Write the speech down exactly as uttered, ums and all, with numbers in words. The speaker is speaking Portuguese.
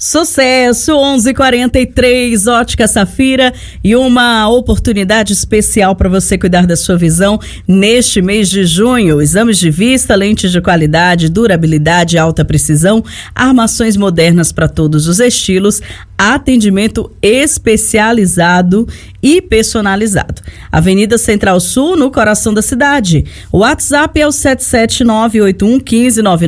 Sucesso, onze e quarenta e três, Ótica Safira, e uma oportunidade especial para você cuidar da sua visão neste mês de junho. Exames de vista, lentes de qualidade, durabilidade e alta precisão, armações modernas para todos os estilos, atendimento especializado e personalizado. Avenida Central Sul, no coração da cidade. O WhatsApp é o sete sete nove oito um um cinco nove